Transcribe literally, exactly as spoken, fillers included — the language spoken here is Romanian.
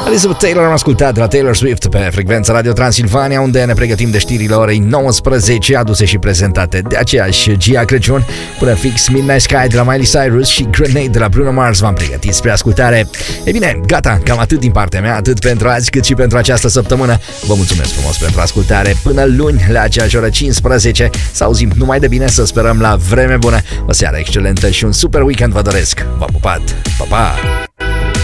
Elizabeth Taylor am ascultat de la Taylor Swift pe frecvența Radio Transilvania, unde ne pregătim de știrile orei nouăsprezece, aduse și prezentate de aceeași Gia Crăciun. Până fix Midnight Sky de la Miley Cyrus și Grenade de la Bruno Mars v-am pregătit spre ascultare. E bine, gata, cam atât din partea mea, atât pentru azi cât și pentru această săptămână. Vă mulțumesc frumos pentru ascultare. Până luni, la aceeași oră cincisprezece, să auzim numai de bine, să sperăm la vreme bună. O seară excelentă și un super weekend vă doresc. V-am pupat, pa, pa!